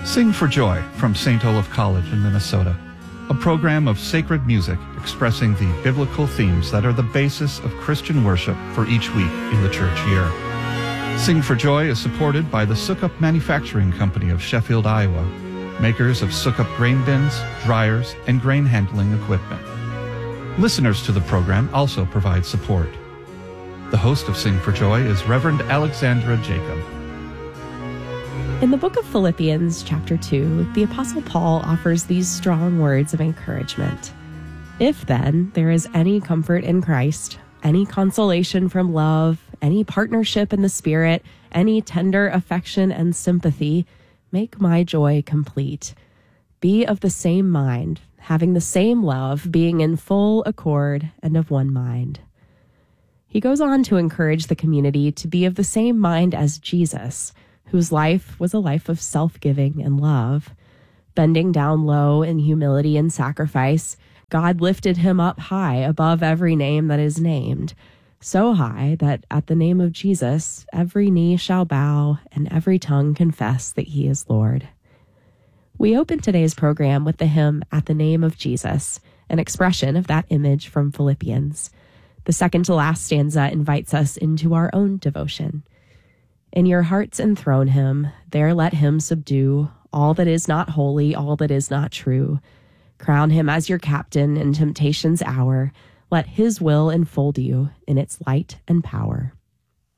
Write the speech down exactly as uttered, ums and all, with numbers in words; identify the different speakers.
Speaker 1: Sing for Joy from Saint Olaf College in Minnesota, a program of sacred music expressing the biblical themes that are the basis of Christian worship for each week in the church year. Sing for Joy is supported by the Sukup Manufacturing Company of Sheffield, Iowa, makers of Sukup grain bins, dryers, and grain handling equipment. Listeners to the program also provide support. The host of Sing for Joy is Reverend Alexandra Jacob.
Speaker 2: In the book of Philippians, chapter two, the Apostle Paul offers these strong words of encouragement. If then there is any comfort in Christ, any consolation from love, any partnership in the Spirit, any tender affection and sympathy, make my joy complete. Be of the same mind, having the same love, being in full accord and of one mind. He goes on to encourage the community to be of the same mind as Jesus, whose life was a life of self-giving and love. Bending down low in humility and sacrifice, God lifted him up high above every name that is named, so high that at the name of Jesus, every knee shall bow and every tongue confess that he is Lord. We open today's program with the hymn At the Name of Jesus, an expression of that image from Philippians. The second to last stanza invites us into our own devotion. In your hearts enthrone him, there let him subdue all that is not holy, all that is not true. Crown him as your captain in temptation's hour. Let his will enfold you in its light and power.